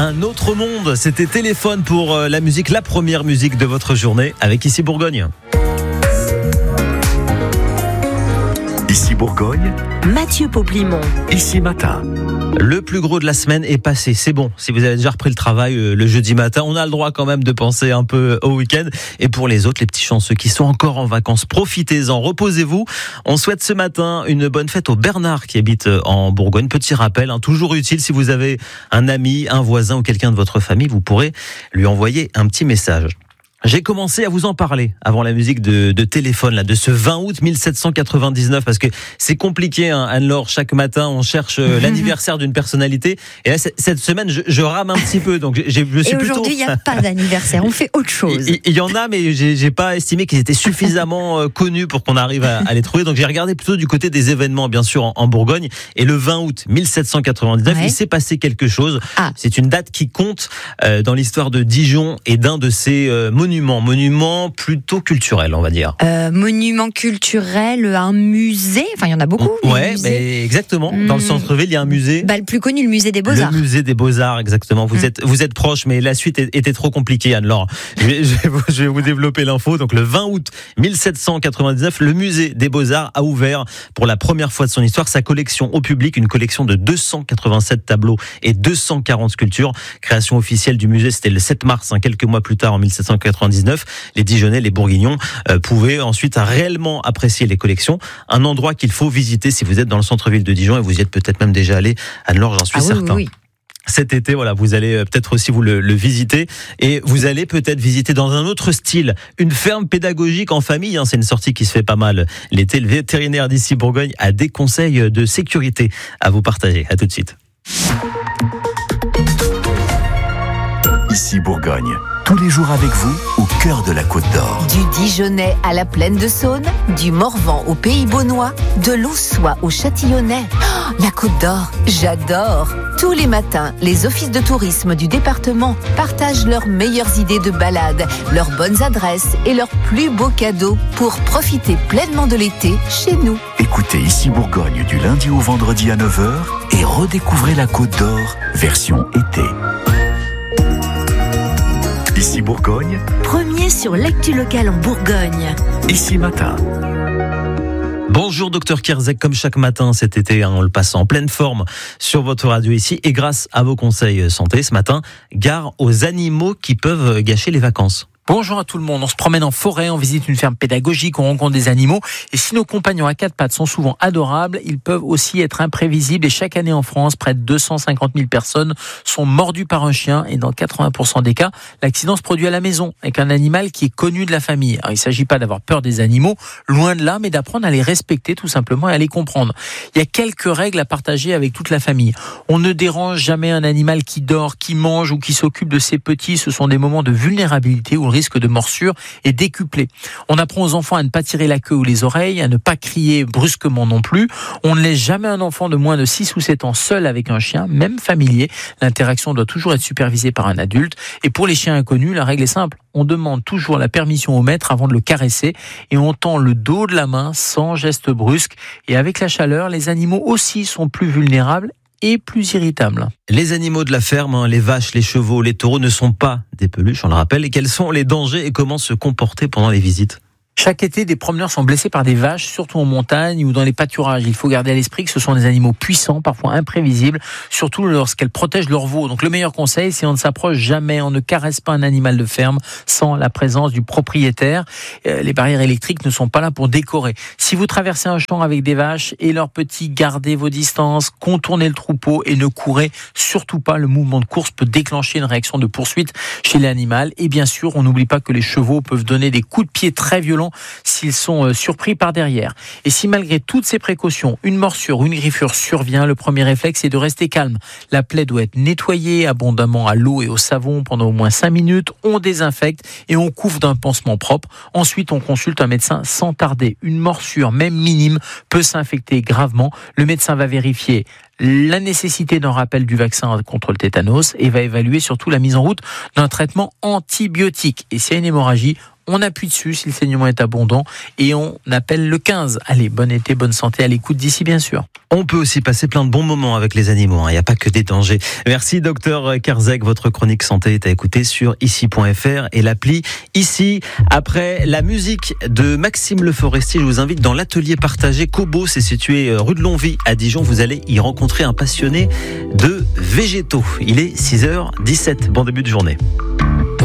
Un autre monde, c'était Téléphone pour la musique, la première musique de votre journée avec Ici Bourgogne. Ici Bourgogne, Mathieu Poplimont. Ici Matin. Le plus gros de la semaine est passé, c'est bon. Si vous avez déjà repris le travail le jeudi matin, on a le droit quand même de penser un peu au week-end. Et pour les autres, les petits chanceux qui sont encore en vacances, profitez-en, reposez-vous. On souhaite ce matin une bonne fête au Bernard qui habite en Bourgogne. Petit rappel, toujours utile, si vous avez un ami, un voisin ou quelqu'un de votre famille, vous pourrez lui envoyer un petit message. J'ai commencé à vous en parler avant la musique de Téléphone, là, de ce 20 août 1799, parce que c'est compliqué, Anne-Laure. Chaque matin, on cherche l'anniversaire d'une personnalité. Et là, cette semaine, je rame un petit peu. Donc, je suis et aujourd'hui, il n'y a pas d'anniversaire. On fait autre chose. Il y en a, mais j'ai pas estimé qu'ils étaient suffisamment connus pour qu'on arrive à les trouver. Donc, j'ai regardé plutôt du côté des événements, bien sûr, en Bourgogne. Et le 20 août 1799, il s'est passé quelque chose. C'est une date qui compte dans l'histoire de Dijon et d'un de ses monument plutôt culturel, on va dire. Monument culturel, un musée. Enfin, il y en a beaucoup. Ouais, mais exactement. Dans le centre-ville, il y a un musée. Le plus connu, le musée des Beaux-Arts. Le musée des Beaux-Arts, exactement. Vous êtes proche, mais la suite était trop compliquée, Anne-Laure. Je vais vous développer l'info. Donc, le 20 août 1799, le musée des Beaux-Arts a ouvert pour la première fois de son histoire sa collection au public, une collection de 287 tableaux et 240 sculptures. Création officielle du musée, c'était le 7 mars, quelques mois plus tard, en 1799. Les Dijonnais, les Bourguignons pouvaient ensuite réellement apprécier les collections. Un endroit qu'il faut visiter si vous êtes dans le centre-ville de Dijon, et vous y êtes peut-être même déjà allé, Anne-Laure, j'en suis certain. Oui. Cet été, vous allez peut-être aussi vous le visiter, et vous allez peut-être visiter dans un autre style une ferme pédagogique en famille. C'est une sortie qui se fait pas mal l'été. Le vétérinaire d'Ici Bourgogne a des conseils de sécurité à vous partager. À tout de suite. Ici Bourgogne, tous les jours avec vous, au cœur de la Côte d'Or. Du Dijonnais à la Plaine de Saône, du Morvan au Pays Beaunois, de l'Aussois au Châtillonnais. Oh, la Côte d'Or, j'adore! Tous les matins, les offices de tourisme du département partagent leurs meilleures idées de balade, leurs bonnes adresses et leurs plus beaux cadeaux pour profiter pleinement de l'été chez nous. Écoutez Ici Bourgogne du lundi au vendredi à 9h et redécouvrez la Côte d'Or version été. Ici Bourgogne, premier sur l'actu locale en Bourgogne. Ici Matin. Bonjour Dr Kierzek, comme chaque matin cet été, on le passe en pleine forme sur votre radio ici. Et grâce à vos conseils santé, ce matin, gare aux animaux qui peuvent gâcher les vacances. Bonjour à tout le monde, on se promène en forêt, on visite une ferme pédagogique, on rencontre des animaux. Et si nos compagnons à quatre pattes sont souvent adorables, ils peuvent aussi être imprévisibles. Et chaque année en France, près de 250 000 personnes sont mordues par un chien. Et dans 80% des cas, l'accident se produit à la maison, avec un animal qui est connu de la famille. Alors il ne s'agit pas d'avoir peur des animaux, loin de là, mais d'apprendre à les respecter tout simplement et à les comprendre. Il y a quelques règles à partager avec toute la famille. On ne dérange jamais un animal qui dort, qui mange ou qui s'occupe de ses petits. Ce sont des moments de vulnérabilité où le risque de morsure est décuplé. On apprend aux enfants à ne pas tirer la queue ou les oreilles, à ne pas crier brusquement non plus. On ne laisse jamais un enfant de moins de 6 ou 7 ans seul avec un chien, même familier. L'interaction doit toujours être supervisée par un adulte. Et pour les chiens inconnus, la règle est simple. On demande toujours la permission au maître avant de le caresser et on tend le dos de la main sans geste brusque. Et avec la chaleur, les animaux aussi sont plus vulnérables et plus irritable. Les animaux de la ferme, les vaches, les chevaux, les taureaux ne sont pas des peluches, on le rappelle. Et quels sont les dangers et comment se comporter pendant les visites ? Chaque été, des promeneurs sont blessés par des vaches, surtout en montagne ou dans les pâturages. Il faut garder à l'esprit que ce sont des animaux puissants, parfois imprévisibles, surtout lorsqu'elles protègent leurs veaux. Donc le meilleur conseil, c'est on ne s'approche jamais, on ne caresse pas un animal de ferme sans la présence du propriétaire. Les barrières électriques ne sont pas là pour décorer. Si vous traversez un champ avec des vaches et leurs petits, gardez vos distances, contournez le troupeau et ne courez surtout pas. Le mouvement de course peut déclencher une réaction de poursuite chez l'animal. Et bien sûr, on n'oublie pas que les chevaux peuvent donner des coups de pied très violents s'ils sont surpris par derrière. Et si malgré toutes ces précautions, une morsure ou une griffure survient, le premier réflexe est de rester calme. La plaie doit être nettoyée abondamment à l'eau et au savon pendant au moins 5 minutes. On désinfecte et on couvre d'un pansement propre. Ensuite, on consulte un médecin sans tarder. Une morsure, même minime, peut s'infecter gravement. Le médecin va vérifier la nécessité d'un rappel du vaccin contre le tétanos et va évaluer surtout la mise en route d'un traitement antibiotique. Et s'il y a une hémorragie, On appuie dessus si le saignement est abondant et on appelle le 15. Allez, bon été, bonne santé à l'écoute d'ici, bien sûr. On peut aussi passer plein de bons moments avec les animaux. Il n'y a pas que des dangers. Merci, docteur Kerzek. Votre chronique santé est à écouter sur ici.fr et l'appli Ici. Après la musique de Maxime Le Forestier, je vous invite dans l'atelier partagé Kobo. C'est situé rue de Longwy à Dijon. Vous allez y rencontrer un passionné de végétaux. Il est 6h17. Bon début de journée.